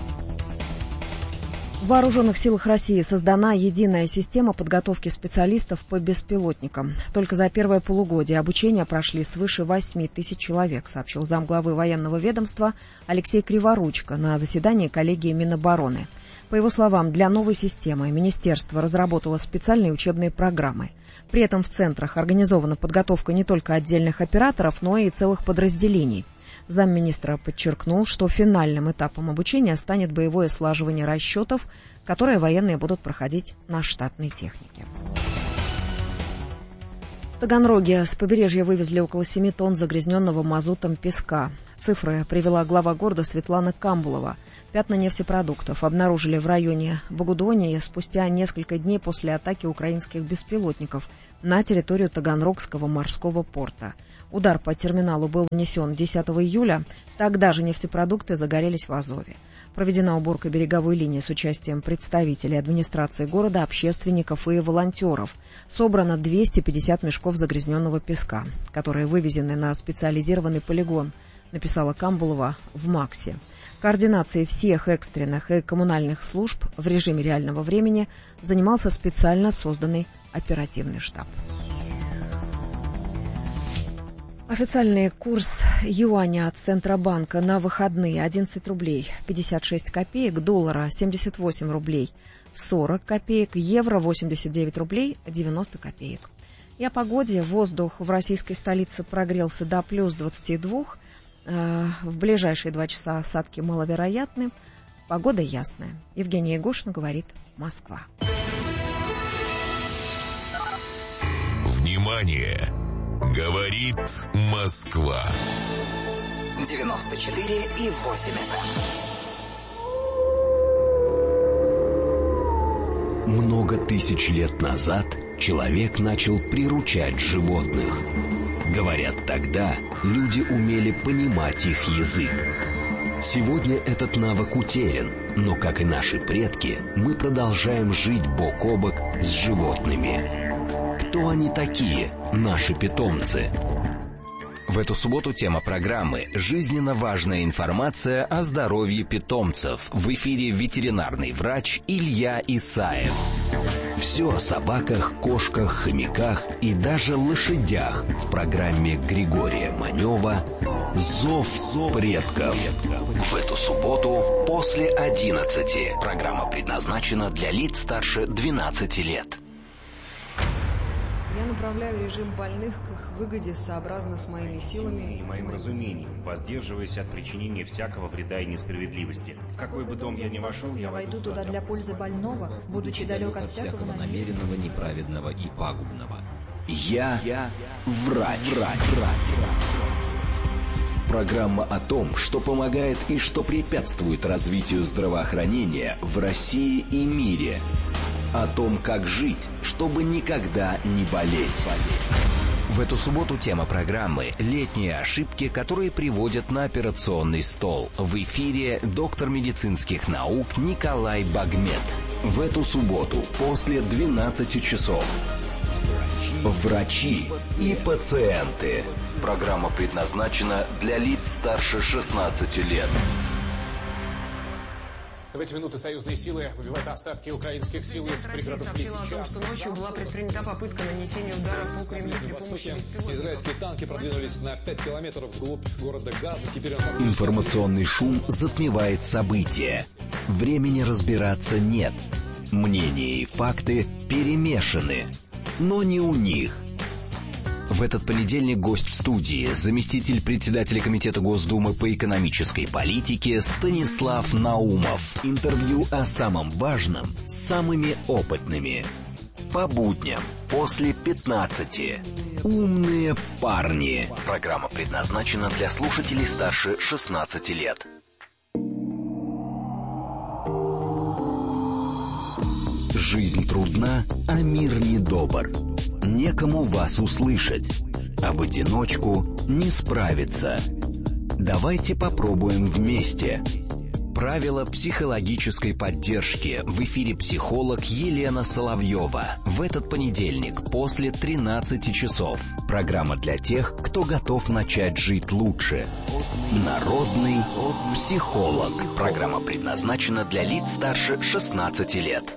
В Вооруженных силах России создана единая система подготовки специалистов по беспилотникам. Только за первое полугодие обучения прошли свыше 8 тысяч человек, сообщил замглавы военного ведомства Алексей Криворучко на заседании коллегии Минобороны. По его словам, для новой системы министерство разработало специальные учебные программы. При этом в центрах организована подготовка не только отдельных операторов, но и целых подразделений. Замминистра подчеркнул, что финальным этапом обучения станет боевое слаживание расчетов, которые военные будут проходить на штатной технике. В Таганроге с побережья вывезли около 7 тонн загрязненного мазутом песка. Цифры привела глава города Светлана Камбулова. Пятна нефтепродуктов обнаружили в районе Богудонии спустя несколько дней после атаки украинских беспилотников на территорию Таганрогского морского порта. Удар по терминалу был нанесен 10 июля. Тогда же нефтепродукты загорелись в Азове. Проведена уборка береговой линии с участием представителей администрации города, общественников и волонтеров. Собрано 250 мешков загрязненного песка, которые вывезены на специализированный полигон, написала Камбулова в МАКСе. Координацией всех экстренных и коммунальных служб в режиме реального времени занимался специально созданный оперативный штаб. Официальный курс юаня от Центробанка на выходные 11 рублей 56 копеек, доллара 78 рублей 40 копеек, евро 89 рублей 90 копеек. И о погоде. Воздух в российской столице прогрелся до плюс 22. В ближайшие 2 часа осадки маловероятны. Погода ясная. Евгения Егошина говорит, Москва. Внимание! Говорит Москва. 94,8 FM. Много тысяч лет назад человек начал приручать животных. Говорят, тогда люди умели понимать их язык. Сегодня этот навык утерян, но, как и наши предки, мы продолжаем жить бок о бок с животными. Кто они такие, наши питомцы? В эту субботу тема программы «Жизненно важная информация о здоровье питомцев». В эфире ветеринарный врач Илья Исаев. Все о собаках, кошках, хомяках и даже лошадях в программе Григория Манева «Зов предков». В эту субботу после 11. Программа предназначена для лиц старше 12 лет. Я направляю режим больных к их выгоде сообразно с моими силами и моим разумением, воздерживаясь от причинения всякого вреда и несправедливости. В какой бы дом я ни вошел, я войду туда для пользы больного, будучи далек от всякого намеренного, неправедного и пагубного. Я врач. Программа о том, что помогает и что препятствует развитию здравоохранения в России и мире. О том, как жить, чтобы никогда не болеть. В эту субботу тема программы «Летние ошибки, которые приводят на операционный стол». В эфире доктор медицинских наук Николай Багмет. В эту субботу после 12 часов. Врачи и пациенты. Программа предназначена для лиц старше 16 лет. В эти минуты союзные силы выбивают остатки украинских сил из пригородов Лисичанска. Россия сообщила о том, что ночью была предпринята попытка нанесения ударов по Кремлю при помощи беспилотников. Израильские танки продвинулись на 5 километров вглубь города Газа. Теперь Информационный шум затмевает события. Времени разбираться нет. Мнения и факты перемешаны. Но не у них. В этот понедельник гость в студии, заместитель председателя Комитета Госдумы по экономической политике Станислав Наумов. Интервью о самом важном с самыми опытными. По будням после 15. Умные парни. Программа предназначена для слушателей старше 16 лет. Жизнь трудна, а мир недобр. Некому вас услышать, а в одиночку не справиться. Давайте попробуем вместе. Правила психологической поддержки. В эфире психолог Елена Соловьева. В этот понедельник после 13 часов. Программа для тех, кто готов начать жить лучше. Народный психолог. Программа предназначена для лиц старше 16 лет.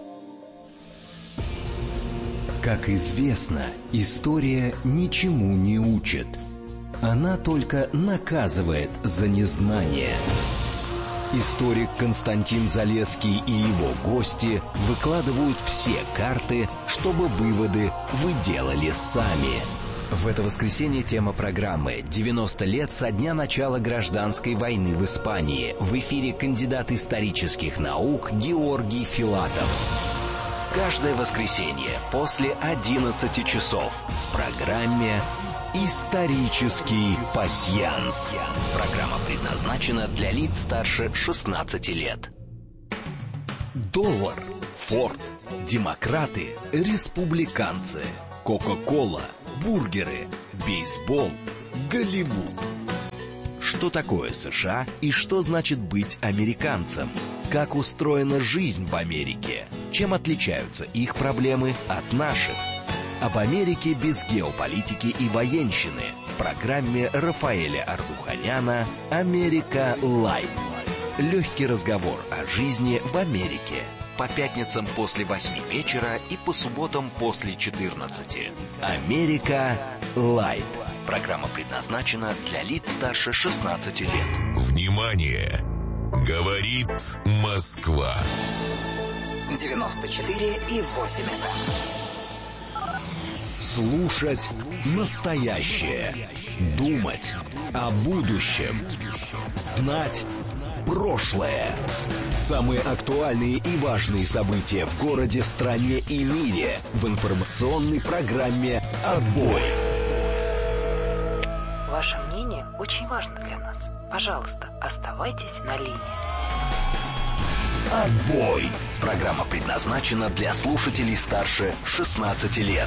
Как известно, история ничему не учит. Она только наказывает за незнание. Историк Константин Залесский и его гости выкладывают все карты, чтобы выводы вы делали сами. В это воскресенье тема программы «90 лет со дня начала гражданской войны в Испании». В эфире кандидат исторических наук Георгий Филатов. Каждое воскресенье после 11 часов в программе «Исторический пасьянс». Программа предназначена для лиц старше 16 лет. Доллар, Форд, демократы, республиканцы, Кока-кола, бургеры, бейсбол, Голливуд. Что такое США и что значит быть американцем? Как устроена жизнь в Америке? Чем отличаются их проблемы от наших? Об Америке без геополитики и военщины в программе Рафаэля Ардуханяна «Америка Лайв». Легкий разговор о жизни в Америке. По пятницам после 8 вечера и по субботам после 14. «Америка Лайв». Программа предназначена для лиц старше 16 лет. Внимание! Говорит Москва. 94,8 FM. Слушать настоящее. Думать о будущем. Знать прошлое. Самые актуальные и важные события в городе, стране и мире в информационной программе «Отбой». Ваше мнение очень важно для нас. Пожалуйста, оставайтесь на линии. «Отбой». Программа предназначена для слушателей старше 16 лет.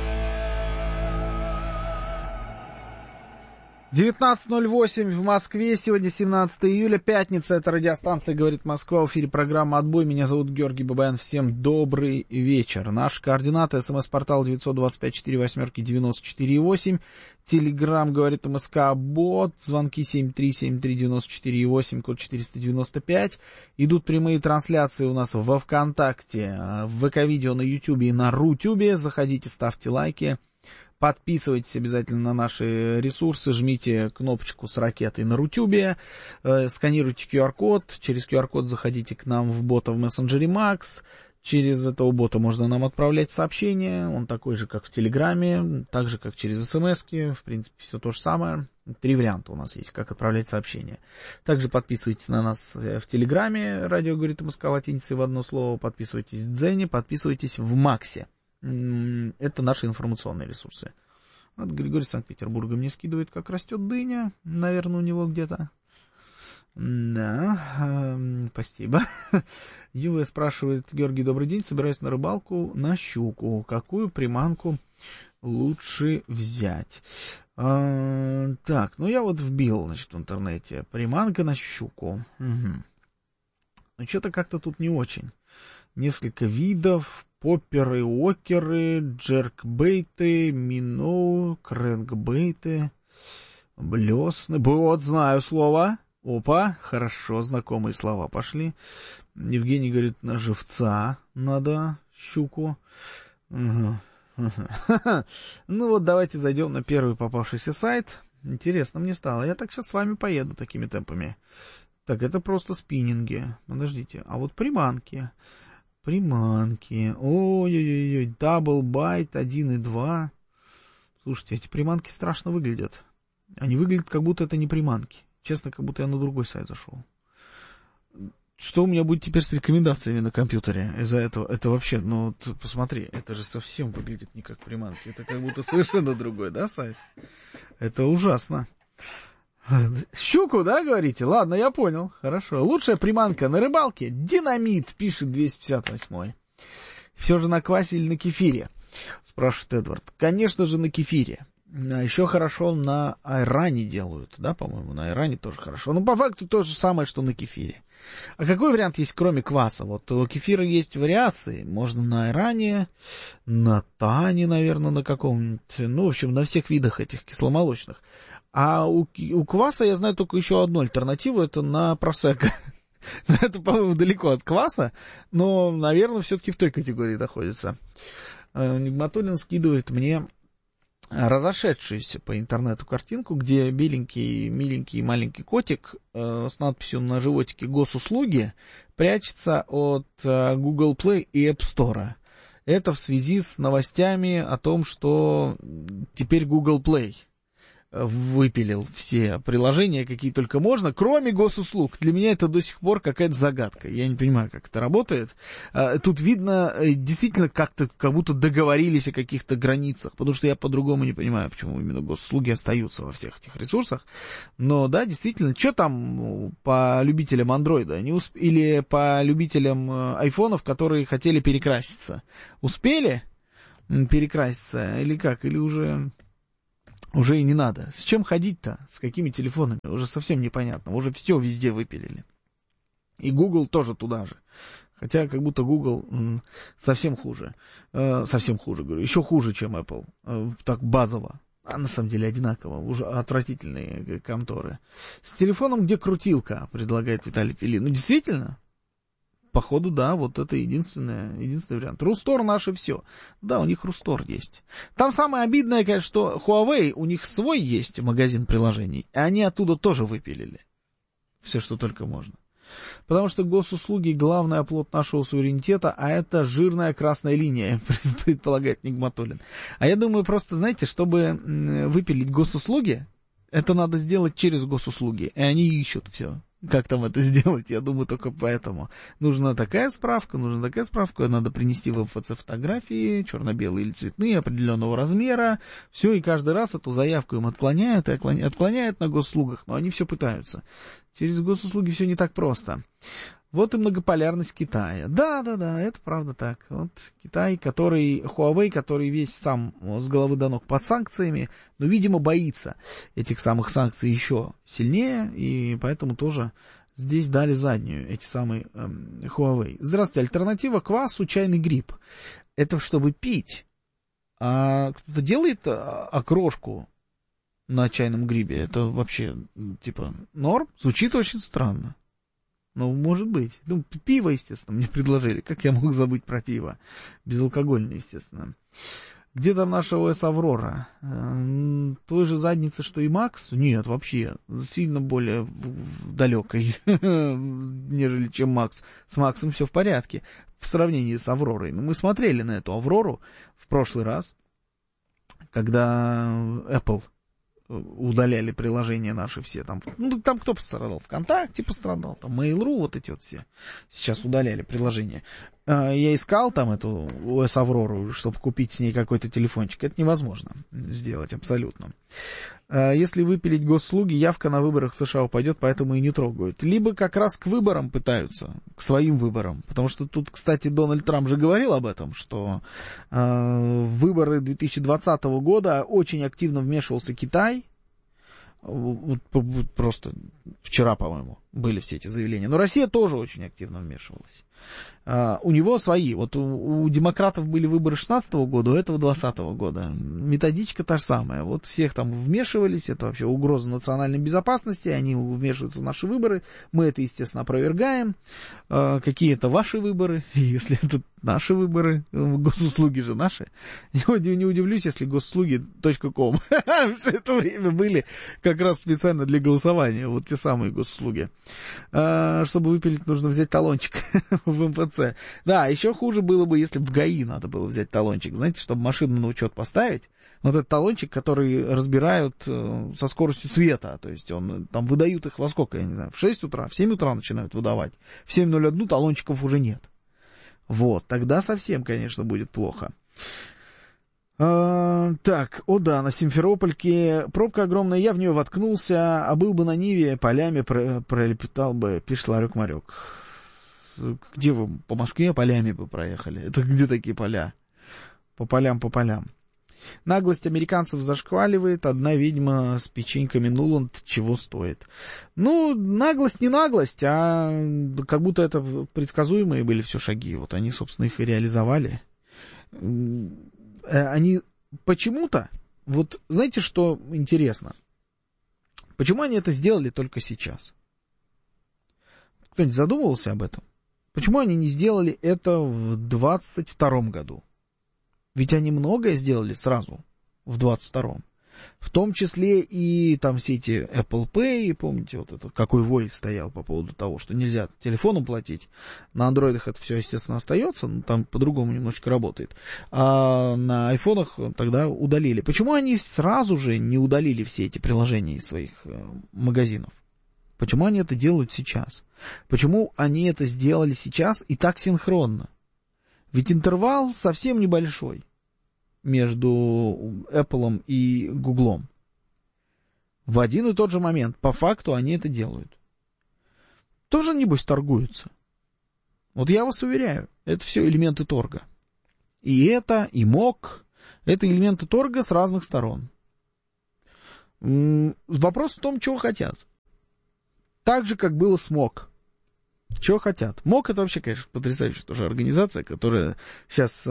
19:08 в Москве, сегодня 17 июля, пятница, это радиостанция «Говорит Москва», в эфире программа «Отбой», меня зовут Георгий Бабаян, всем добрый вечер. Наши координаты: СМС-портал 925-48-94-8, Телеграм «Говорит МСК», бот, звонки 7373-94-8, код 495, идут прямые трансляции у нас во ВКонтакте, в ВК-видео, на Ютубе и на Рутюбе, заходите, ставьте лайки. Подписывайтесь обязательно на наши ресурсы, жмите кнопочку с ракетой на Рутюбе, сканируйте QR-код, через QR-код заходите к нам в бота в мессенджере Max, через этого бота можно нам отправлять сообщения, он такой же, как в Телеграме, так же, как через СМСки, в принципе, все то же самое. 3 варианта у нас есть, как отправлять сообщения. Также подписывайтесь на нас в Телеграме, радио «Говорит МСК» латиницей в одно слово, подписывайтесь в Дзене, подписывайтесь в Максе. Это наши информационные ресурсы. Вот Григорий Санкт-Петербурга мне скидывает, как растет дыня. Наверное, у него где-то. Да, спасибо. Юля спрашивает: Георгий, добрый день. Собираюсь на рыбалку на щуку. Какую приманку лучше взять? Так, ну я вот вбил, значит, в интернете. Приманка на щуку. Угу. Ну, что-то как-то тут не очень. Несколько видов. Попперы, океры, джеркбейты, миноу, крэнкбейты, блесны. Вот, знаю слово. Опа, хорошо, знакомые слова пошли. Евгений говорит, на живца надо щуку. Угу. Ну вот, давайте зайдем на первый попавшийся сайт. Интересно мне стало. Я так сейчас с вами поеду такими темпами. Так, это просто спиннинги. Подождите, а вот приманки. Приманки. Ой-ой-ой, дабл байт 1.2. Слушайте, эти приманки страшно выглядят. Они выглядят, как будто это не приманки. Честно, как будто я на другой сайт зашел. Что у меня будет теперь с рекомендациями на компьютере из-за этого? Это вообще, ну, посмотри, это же совсем выглядит не как приманки. Это как будто совершенно другой, да, сайт? Это ужасно. Щуку, да, говорите? Ладно, я понял. Хорошо. Лучшая приманка на рыбалке — динамит, пишет 258-й. Все же на квасе или на кефире? Спрашивает Эдвард. Конечно же, на кефире. Еще хорошо на айране делают, да, по-моему, на айране тоже хорошо. Но по факту то же самое, что на кефире. А какой вариант есть, кроме кваса? Вот у кефира есть вариации. Можно на айране, на тане, наверное, на каком-нибудь, ну, в общем, на всех видах этих кисломолочных. А у кваса я знаю только еще одну альтернативу, это на просекко. Это, по-моему, далеко от кваса, но, наверное, все-таки в той категории находится. Нигматуллин скидывает мне разошедшуюся по интернету картинку, где беленький, миленький, маленький котик с надписью на животике «Госуслуги» прячется от Google Play и App Store. это в связи с новостями о том, что теперь Google Play выпилил все приложения, какие только можно, кроме госуслуг. Для меня это до сих пор какая-то загадка. Я не понимаю, как это работает. Тут видно, действительно, как-то, как будто договорились о каких-то границах, потому что я по-другому не понимаю, почему именно госуслуги остаются во всех этих ресурсах. Но да, действительно, что там по любителям андроида? Или по любителям айфонов, которые хотели перекраситься? Успели перекраситься или как? Или уже и не надо. С чем ходить-то? С какими телефонами? Уже совсем непонятно. Уже все везде выпилили. И Google тоже туда же. Хотя как будто Google совсем хуже. Совсем хуже, говорю. Еще хуже, чем Apple. Так базово. А на самом деле одинаково. Уже отвратительные конторы. С телефоном, где крутилка, предлагает Виталий Филин. Ну, действительно? Походу, да, вот это единственный вариант. Рустор наше все. Да, у них Рустор есть. Там самое обидное, конечно, что Huawei, у них свой есть магазин приложений, и они оттуда тоже выпилили. Все, что только можно. Потому что госуслуги — главный оплот нашего суверенитета, а это жирная красная линия, предполагает Нигматуллин. А я думаю, просто, знаете, чтобы выпилить госуслуги, это надо сделать через госуслуги, и они ищут все. Как там это сделать? Я думаю, только поэтому. Нужна такая справка, надо принести в МФЦ фотографии, черно-белые или цветные, определенного размера. Все, и каждый раз эту заявку им отклоняют на госуслугах, но они все пытаются. Через госуслуги все не так просто. Вот и многополярность Китая. Да, это правда так. Вот Китай, Huawei, который весь сам с головы до ног под санкциями, но, видимо, боится этих самых санкций еще сильнее, и поэтому тоже здесь дали заднюю эти самые Huawei. Здравствуйте, альтернатива квасу — чайный гриб. Это чтобы пить. А кто-то делает окрошку на чайном грибе? Это вообще, типа, норм? Звучит очень странно. Ну, может быть. Ну, пиво, естественно, мне предложили. Как я мог забыть про пиво? Безалкогольное, естественно. Где там наша ОС «Аврора»? Той же задницы, что и Макс? Нет, вообще. Сильно более далекой, нежели чем Макс. С Максом все в порядке в сравнении с «Авророй». Но мы смотрели на эту «Аврору» в прошлый раз, когда Apple удаляли приложения наши все. Там кто пострадал? ВКонтакте пострадал, там Mail.ru, вот эти вот все. Сейчас удаляли приложения. Я искал там эту ОС «Аврору», чтобы купить с ней какой-то телефончик. Это невозможно сделать абсолютно. Если выпилить госуслуги, явка на выборах в США упадет, поэтому и не трогают. Либо как раз к выборам пытаются, к своим выборам. Потому что тут, кстати, Дональд Трамп же говорил об этом, что в выборы 2020 года очень активно вмешивался Китай. Вот просто вчера, по-моему, были все эти заявления. Но Россия тоже очень активно вмешивалась. У него свои. Вот у демократов были выборы 2016 года, у этого 2020 года. Методичка та же самая. Вот всех там вмешивались. Это вообще угроза национальной безопасности. Они вмешиваются в наши выборы. Мы это, естественно, опровергаем. Какие это ваши выборы? Если это наши выборы, госуслуги же наши. Не удивлюсь, если госуслуги.ком все это время были как раз специально для голосования. Вот те самые госуслуги. Чтобы выпилить, нужно взять талончик в МФЦ. Да, еще хуже было бы, если бы в ГАИ надо было взять талончик. Знаете, чтобы машину на учет поставить. Вот этот талончик, который разбирают со скоростью света. То есть там выдают их во сколько, я не знаю, в 6 утра, в 7 утра начинают выдавать. В 7:01 талончиков уже нет. Вот, тогда совсем, конечно, будет плохо. Так, на Симферопольке пробка огромная, я в нее воткнулся, а был бы на Ниве, полями пролепетал бы, пишет Ларек-Марек. Где вы по Москве полями бы проехали? Это где такие поля? По полям. Наглость американцев зашкваливает, одна ведьма с печеньками Нуланд чего стоит. Ну, наглость не наглость, а как будто это предсказуемые были все шаги. Вот они, собственно, их и реализовали. Они почему-то, вот знаете, что интересно? Почему они это сделали только сейчас? Кто-нибудь задумывался об этом? Почему они не сделали это в 22-м году? Ведь они многое сделали сразу в 22-м. В том числе и там все эти Apple Pay, помните, вот это, какой вой стоял по поводу того, что нельзя телефоном платить. На андроидах это все, естественно, остается, но там по-другому немножечко работает. А на айфонах тогда удалили. Почему они сразу же не удалили все эти приложения из своих магазинов? Почему они это делают сейчас? Почему они это сделали сейчас и так синхронно? Ведь интервал совсем небольшой между Apple и Google. В один и тот же момент, по факту, они это делают. Тоже, небось, торгуются. Вот я вас уверяю, это все элементы торга. И это, и МОК, это элементы торга с разных сторон. Вопрос в том, чего хотят. Так же, как было с МОК. Чего хотят? МОК — это вообще, конечно, потрясающая тоже организация, которая сейчас,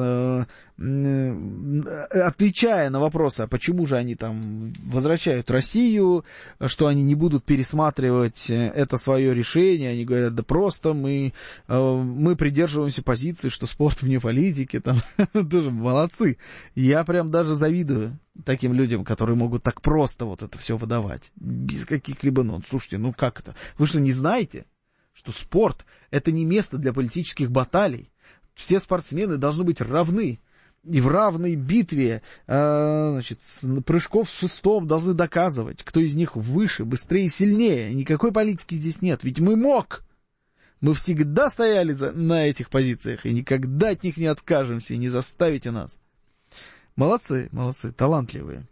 отвечая на вопросы, а почему же они там возвращают Россию, что они не будут пересматривать это свое решение, они говорят, да просто мы придерживаемся позиции, что спорт вне политики, там, тоже молодцы. Я прям даже завидую таким людям, которые могут так просто вот это все выдавать, без каких-либо нот. Слушайте, ну как это? Вы что, не знаете, что спорт — это не место для политических баталий? Все спортсмены должны быть равны. И в равной битве, прыжков с шестом должны доказывать, кто из них выше, быстрее и сильнее. Никакой политики здесь нет. Ведь мы МОК. Мы всегда стояли на этих позициях и никогда от них не откажемся, и не заставите нас. Молодцы, молодцы, талантливые.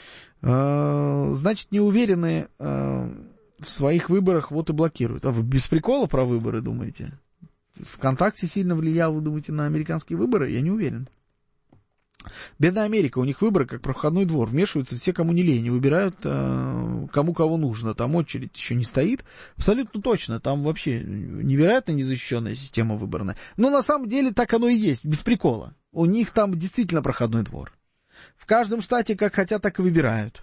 Значит, неуверенные в своих выборах вот и блокируют. А вы без прикола про выборы думаете? ВКонтакте сильно влиял, вы думаете, на американские выборы? Я не уверен. Бедная Америка, у них выборы как проходной двор. Вмешиваются все, кому не лень, выбирают кому кого нужно. Там очередь еще не стоит. Абсолютно точно. Там вообще невероятно незащищенная система выборная. Но на самом деле так оно и есть, без прикола. У них там действительно проходной двор. В каждом штате как хотят, так и выбирают.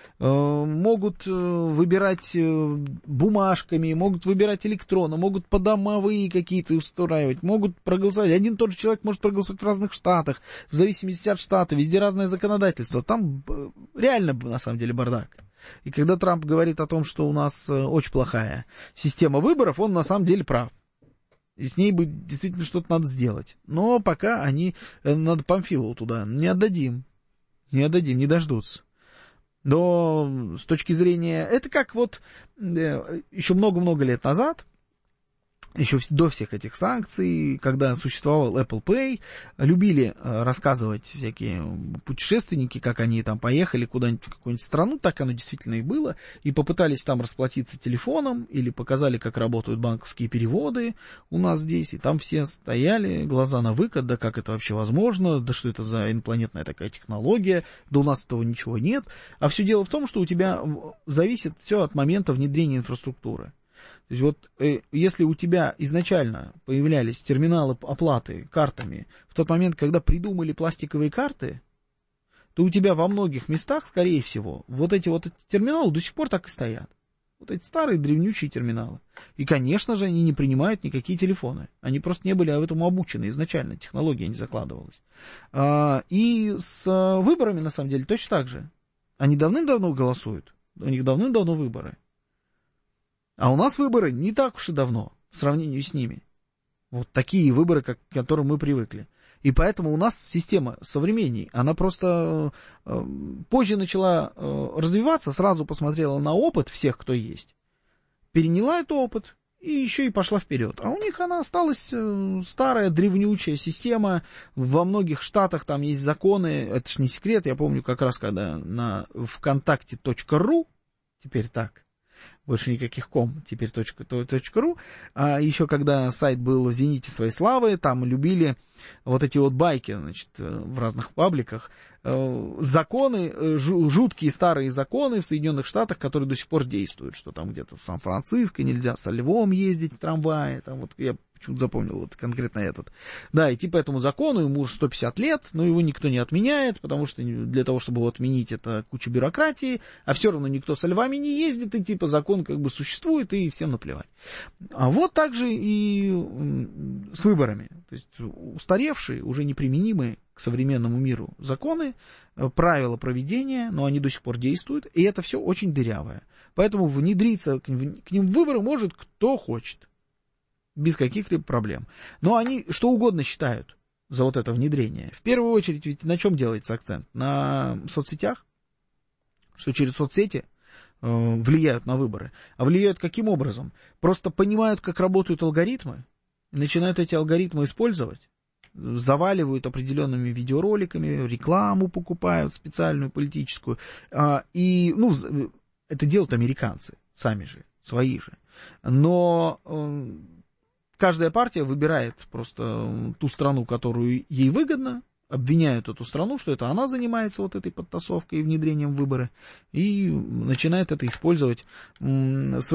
Могут выбирать бумажками, могут выбирать электронно, могут подомовые какие-то устраивать, могут проголосовать. Один и тот же человек может проголосовать в разных штатах, в зависимости от штата, везде разное законодательство. Там реально, на самом деле, бардак. И когда Трамп говорит о том, что у нас очень плохая система выборов, он на самом деле прав. И с ней бы действительно что-то надо сделать. Но пока надо Памфилову туда не отдадим, не дождутся. Но с точки зрения... Это как вот еще много-много лет назад, еще до всех этих санкций, когда существовал Apple Pay, любили рассказывать всякие путешественники, как они там поехали куда-нибудь в какую-нибудь страну, так оно действительно и было, и попытались там расплатиться телефоном, или показали, как работают банковские переводы у нас здесь, и там все стояли, глаза на выкат, да как это вообще возможно, да что это за инопланетная такая технология, да у нас этого ничего нет. А все дело в том, что у тебя зависит все от момента внедрения инфраструктуры. То есть вот если у тебя изначально появлялись терминалы оплаты картами в тот момент, когда придумали пластиковые карты, то у тебя во многих местах, скорее всего, вот эти терминалы до сих пор так и стоят. Вот эти старые древнючие терминалы. И, конечно же, они не принимают никакие телефоны. Они просто не были этому обучены изначально, технология не закладывалась. И с выборами, на самом деле, точно так же. Они давным-давно голосуют, у них давным-давно выборы. А у нас выборы не так уж и давно, в сравнении с ними. Вот такие выборы, к которым мы привыкли. И поэтому у нас система современней. Она просто позже начала развиваться, сразу посмотрела на опыт всех, кто есть. Переняла этот опыт и еще и пошла вперед. А у них она осталась старая, древнючая система. Во многих штатах там есть законы. Это ж не секрет. Я помню как раз, когда на вконтакте.ру, теперь так, больше никаких ком, теперь .ру. А еще когда сайт был в зените своей славы, там любили вот эти вот байки, значит, в разных пабликах, законы, жуткие старые законы в Соединенных Штатах, которые до сих пор действуют, что там где-то в Сан-Франциско нельзя со львом ездить в трамвае, там вот я почему-то запомнил вот конкретно этот. Да, идти по этому закону, ему уже 150 лет, но его никто не отменяет, потому что для того, чтобы его отменить, это куча бюрократии, а все равно никто со львами не ездит, и типа закон как бы существует, и всем наплевать. А вот так же и с выборами. То есть устаревшие, уже неприменимые к современному миру законы, правила проведения, но они до сих пор действуют, и это все очень дырявое. Поэтому внедриться к ним в выборы может кто хочет, без каких-либо проблем. Но они что угодно считают за вот это внедрение. В первую очередь, ведь на чем делается акцент? На соцсетях, что через соцсети влияют на выборы. А влияют каким образом? Просто понимают, как работают алгоритмы, начинают эти алгоритмы использовать, заваливают определенными видеороликами, рекламу покупают специальную политическую. И, это делают американцы, сами же, свои же. Но каждая партия выбирает просто ту страну, которую ей выгодно, обвиняют эту страну, что это она занимается вот этой подтасовкой и внедрением в выборы, и начинает это использовать в своей